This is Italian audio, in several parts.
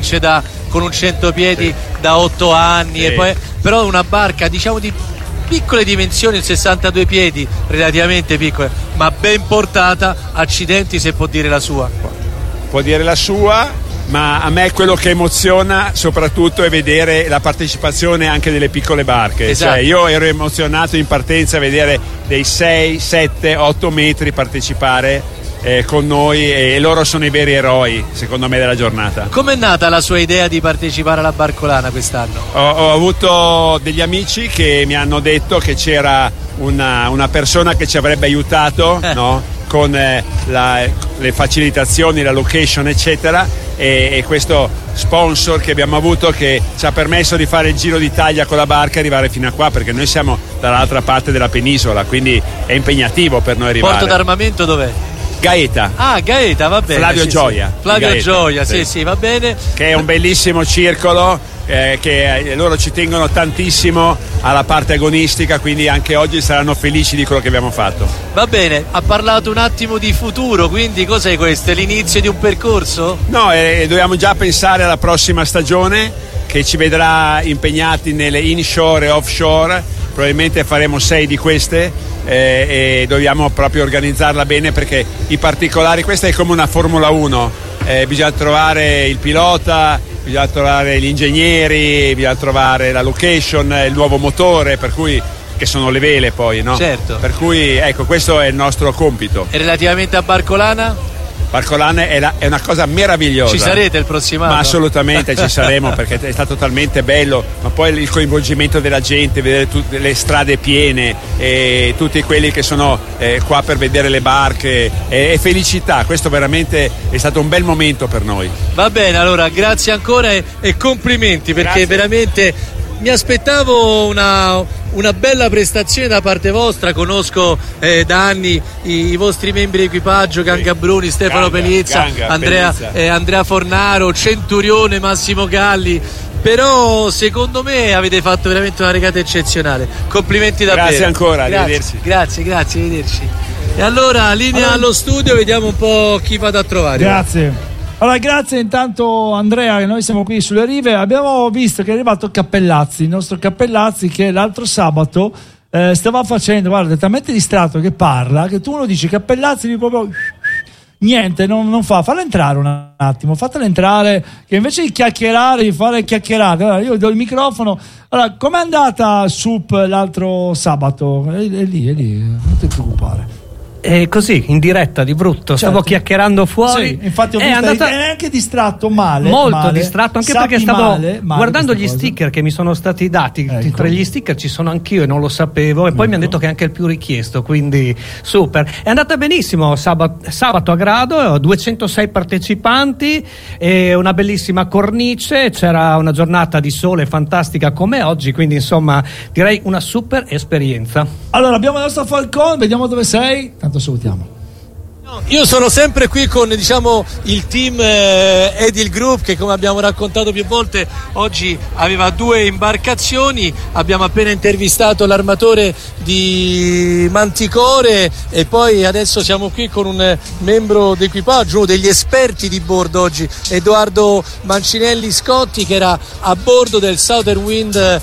vince con un 100 piedi da 8 anni, e poi, però una barca diciamo di piccole dimensioni, 62 piedi, relativamente piccole, ma ben portata. Accidenti se può dire la sua. Può dire la sua, ma a me quello che emoziona soprattutto è vedere la partecipazione anche delle piccole barche. Esatto. Cioè, io ero emozionato in partenza a vedere dei 6, 7, 8 metri partecipare con noi, e loro sono i veri eroi secondo me della giornata. Com'è nata la sua idea di partecipare alla Barcolana quest'anno? Ho avuto degli amici che mi hanno detto che c'era una persona che ci avrebbe aiutato, no? Con le facilitazioni, la location eccetera, e questo sponsor che abbiamo avuto che ci ha permesso di fare il Giro d'Italia con la barca e arrivare fino a qua, perché noi siamo dall'altra parte della penisola, quindi è impegnativo per noi arrivare. Porto d'armamento dov'è? Gaeta. Ah, Gaeta, va bene. Flavio Gioia. Flavio Gaeta, Gioia, sì, va bene. Che è un bellissimo circolo, che loro ci tengono tantissimo alla parte agonistica, quindi anche oggi saranno felici di quello che abbiamo fatto. Va bene, ha parlato un attimo di futuro, quindi cos'è questo? È l'inizio di un percorso? No, dobbiamo già pensare alla prossima stagione, che ci vedrà impegnati nelle inshore e offshore. Probabilmente faremo 6 di queste, e dobbiamo proprio organizzarla bene, perché i particolari, questa è come una Formula 1, bisogna trovare il pilota, bisogna trovare gli ingegneri, bisogna trovare la location, il nuovo motore, per cui, che sono le vele poi, no? Certo. Per cui ecco, questo è il nostro compito. E relativamente a Barcolana? Barcolana è una cosa meravigliosa. Ci sarete il prossimo anno? Ma assolutamente ci saremo, perché è stato talmente bello, ma poi il coinvolgimento della gente, vedere tutte le strade piene e tutti quelli che sono qua per vedere le barche, e felicità. Questo veramente è stato un bel momento per noi. Va bene, allora grazie ancora e complimenti, perché veramente mi aspettavo una bella prestazione da parte vostra. Conosco da anni i vostri membri di equipaggio, Ganga Bruni, Stefano Pelizza, Andrea Fornaro, Centurione, Massimo Galli, però secondo me avete fatto veramente una regata eccezionale. Complimenti davvero. Grazie ancora, arrivederci. Grazie, arrivederci. E allora linea allo studio, vediamo un po' chi vado a trovare. Grazie. Allora, grazie intanto Andrea, che noi siamo qui sulle rive. Abbiamo visto che è arrivato Cappellazzi, il nostro Cappellazzi, che l'altro sabato stava facendo, guarda, è talmente distratto che parla, che tu uno dici Cappellazzi, lui proprio niente, non fa. Falla entrare un attimo, fatela entrare, che invece di chiacchierare, di fare chiacchierate. Allora, io do il microfono. Allora, com'è andata SUP l'altro sabato? È lì, non ti preoccupare. Così, in diretta, di brutto, stavo chiacchierando fuori. Sì, infatti ho visto, è anche distratto male. Molto distratto, anche perché stavo guardando gli cosa. Sticker che mi sono stati dati. Ecco. Tra gli sticker ci sono anch'io e non lo sapevo, e poi mi hanno detto che è anche il più richiesto, quindi super. È andata benissimo sabato a Grado, 206 partecipanti e una bellissima cornice, c'era una giornata di sole fantastica come oggi, quindi insomma direi una super esperienza. Allora abbiamo il nostro Falcone, vediamo dove sei. Tanto salutiamo. Io sono sempre qui con il team Edil Group, che come abbiamo raccontato più volte oggi aveva 2 imbarcazioni. Abbiamo appena intervistato l'armatore di Manticore e poi adesso siamo qui con un membro d'equipaggio, uno degli esperti di bordo oggi, Edoardo Mancinelli Scotti, che era a bordo del Southern Wind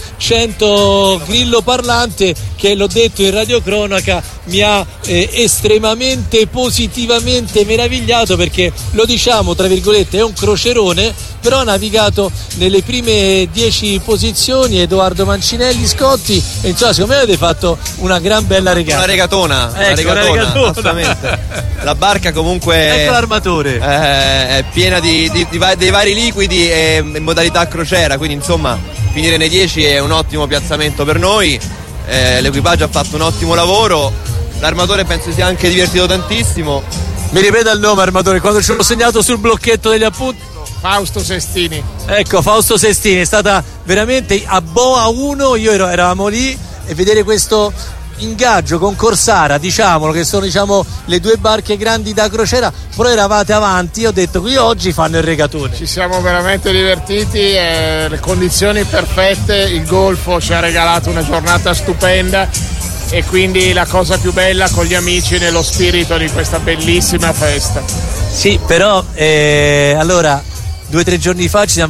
100 grillo parlante, che l'ho detto in radiocronaca mi ha estremamente positivamente meravigliato, perché lo diciamo tra virgolette è un crocerone, però ha navigato nelle prime 10 posizioni Edoardo Mancinelli Scotti, e insomma secondo me avete fatto una gran bella regata. Una regatona, assolutamente. La barca comunque, ecco l'armatore, è piena dei vari liquidi e in modalità crociera, quindi insomma finire nei 10 è un ottimo piazzamento per noi. L'equipaggio ha fatto un ottimo lavoro, l'armatore penso sia anche divertito tantissimo. Mi ripeta il nome, armatore, quando ce l'ho segnato sul blocchetto degli appunti? Fausto Sestini. Ecco, Fausto Sestini, è stata veramente a Boa 1, eravamo lì, e vedere questo ingaggio con Corsara, diciamolo, che sono le 2 barche grandi da crociera, però eravate avanti, ho detto qui oggi fanno il regatone. Ci siamo veramente divertiti, le condizioni perfette, il Golfo ci ha regalato una giornata stupenda, e quindi la cosa più bella con gli amici nello spirito di questa bellissima festa. Sì, però allora 2 o 3 giorni fa ci siamo